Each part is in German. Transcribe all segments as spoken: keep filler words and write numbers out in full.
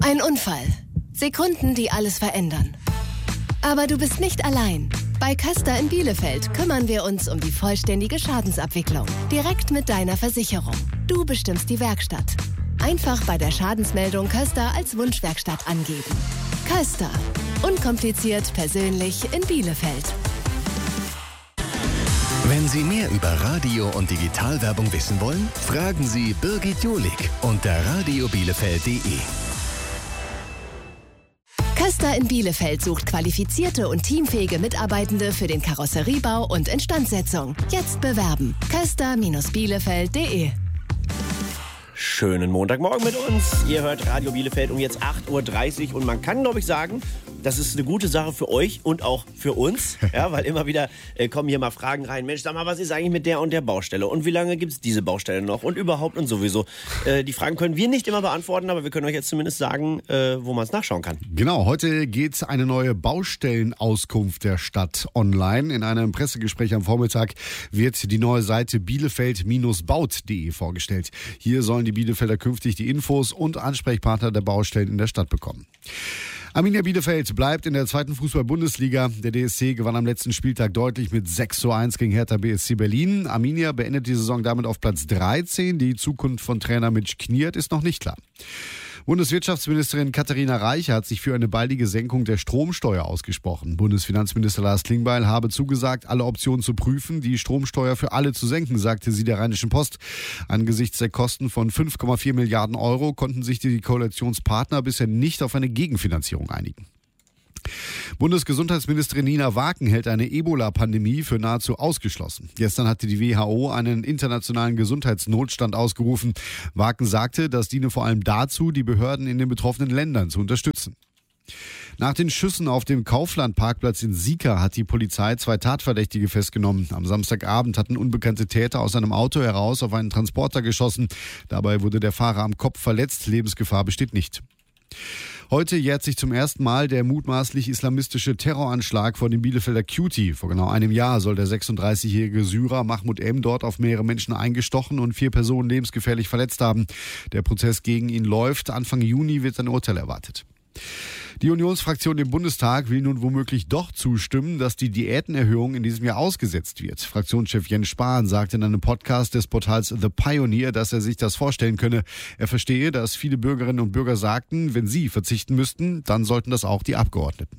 Ein Unfall. Sekunden, die alles verändern. Aber du bist nicht allein. Bei Köster in Bielefeld kümmern wir uns um die vollständige Schadensabwicklung. Direkt mit deiner Versicherung. Du bestimmst die Werkstatt. Einfach bei der Schadensmeldung Köster als Wunschwerkstatt angeben. Köster. Unkompliziert, persönlich in Bielefeld. Wenn Sie mehr über Radio- und Digitalwerbung wissen wollen, fragen Sie Birgit Julig unter radio bielefeld punkt de. Köster in Bielefeld sucht qualifizierte und teamfähige Mitarbeitende für den Karosseriebau und Instandsetzung. Jetzt bewerben. köster Bindestrich bielefeld punkt de. Schönen Montagmorgen mit uns. Ihr hört Radio Bielefeld um jetzt acht Uhr dreißig und man kann, glaube ich, sagen, das ist eine gute Sache für euch und auch für uns, ja, weil immer wieder äh, kommen hier mal Fragen rein. Mensch, sag mal, was ist eigentlich mit der und der Baustelle? Und wie lange gibt es diese Baustelle noch? Und überhaupt und sowieso. Äh, die Fragen können wir nicht immer beantworten, aber wir können euch jetzt zumindest sagen, äh, wo man es nachschauen kann. Genau, heute geht eine neue Baustellenauskunft der Stadt online. In einem Pressegespräch am Vormittag wird die neue Seite bielefeld baut punkt de vorgestellt. Hier sollen die Bielefelder künftig die Infos und Ansprechpartner der Baustellen in der Stadt bekommen. Arminia Bielefeld bleibt in der zweiten Fußball-Bundesliga. Der D S C gewann am letzten Spieltag deutlich mit sechs zu eins gegen Hertha B S C Berlin. Arminia beendet die Saison damit auf Platz dreizehn. Die Zukunft von Trainer Mitch Kniert ist noch nicht klar. Bundeswirtschaftsministerin Katharina Reiche hat sich für eine baldige Senkung der Stromsteuer ausgesprochen. Bundesfinanzminister Lars Klingbeil habe zugesagt, alle Optionen zu prüfen, die Stromsteuer für alle zu senken, sagte sie der Rheinischen Post. Angesichts der Kosten von fünf Komma vier Milliarden Euro konnten sich die Koalitionspartner bisher nicht auf eine Gegenfinanzierung einigen. Bundesgesundheitsministerin Nina Waken hält eine Ebola-Pandemie für nahezu ausgeschlossen. Gestern hatte die W H O einen internationalen Gesundheitsnotstand ausgerufen. Waken sagte, das diene vor allem dazu, die Behörden in den betroffenen Ländern zu unterstützen. Nach den Schüssen auf dem Kaufland-Parkplatz in Sieker hat die Polizei zwei Tatverdächtige festgenommen. Am Samstagabend hatten unbekannte Täter aus einem Auto heraus auf einen Transporter geschossen. Dabei wurde der Fahrer am Kopf verletzt. Lebensgefahr besteht nicht. Heute jährt sich zum ersten Mal der mutmaßlich islamistische Terroranschlag vor dem Bielefelder Cutie. Vor genau einem Jahr soll der sechsunddreißigjährige Syrer Mahmoud M. dort auf mehrere Menschen eingestochen und vier Personen lebensgefährlich verletzt haben. Der Prozess gegen ihn läuft. Anfang Juni wird ein Urteil erwartet. Die Unionsfraktion im Bundestag will nun womöglich doch zustimmen, dass die Diätenerhöhung in diesem Jahr ausgesetzt wird. Fraktionschef Jens Spahn sagte in einem Podcast des Portals The Pioneer, dass er sich das vorstellen könne. Er verstehe, dass viele Bürgerinnen und Bürger sagten, wenn sie verzichten müssten, dann sollten das auch die Abgeordneten.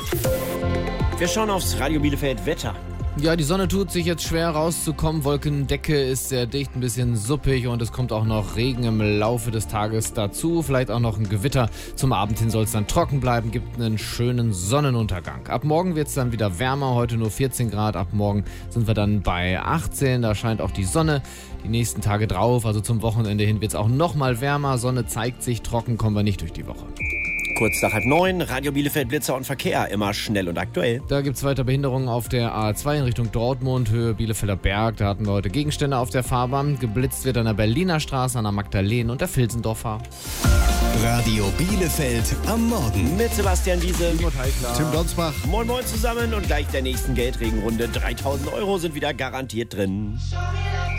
Wir schauen aufs Radio Bielefeld Wetter. Ja, die Sonne tut sich jetzt schwer rauszukommen. Wolkendecke ist sehr dicht, ein bisschen suppig und es kommt auch noch Regen im Laufe des Tages dazu. Vielleicht auch noch ein Gewitter. Zum Abend hin soll es dann trocken bleiben, gibt einen schönen Sonnenuntergang. Ab morgen wird es dann wieder wärmer, heute nur vierzehn Grad. Ab morgen sind wir dann bei achtzehn, da scheint auch die Sonne. Die nächsten Tage drauf, also zum Wochenende hin, wird es auch noch mal wärmer. Sonne zeigt sich, trocken kommen wir nicht durch die Woche. Kurz nach halb neun, Radio Bielefeld Blitzer und Verkehr, immer schnell und aktuell. Da gibt es weiter Behinderungen auf der A zwei in Richtung Dortmund, Höhe Bielefelder Berg. Da hatten wir heute Gegenstände auf der Fahrbahn. Geblitzt wird an der Berliner Straße, an der Magdalenen und der Filzendorfer. Radio Bielefeld am Morgen. Mit Sebastian Wiese, Tim Donsbach. Moin Moin zusammen und gleich der nächsten Geldregenrunde. dreitausend Euro sind wieder garantiert drin.